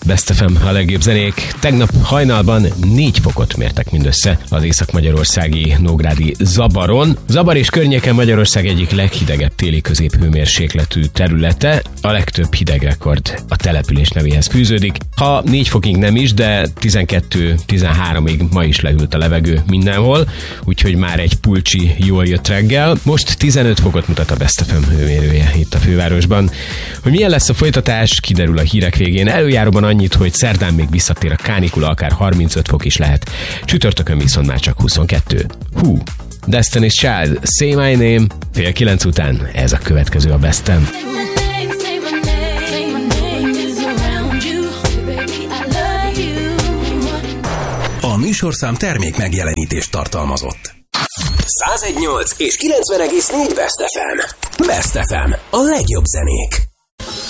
Best FM, a legjobb zenék. Tegnap hajnalban 4 fokot mértek mindössze az észak-magyarországi nógrádi Zabaron. Zabar és környéken Magyarország egyik leghidegebb téli középhőmérsékletű területe. A legtöbb hidegrekord a település nevéhez fűződik. Ha 4 fokig nem is, de 12-13-ig ma is lehűlt a levegő mindenhol, úgyhogy már egy pulcsi jól jött reggel. Most 15 fokot mutat a Best FM hőmérője itt a fővárosban. Hogy milyen lesz a folytatás, kiderül a hírek végén. Előjáróban annyit, hogy szerdán még visszatér a kánikula, akár 35 fok is lehet. Csütörtökön viszont már csak 22. Destiny's Child, Say My Name, 8:30 után ez a következő a Bestem. A műsorszám termék megjelenítést tartalmazott. 101.8 és 90,4 Best FM. Best FM. A legjobb zenék.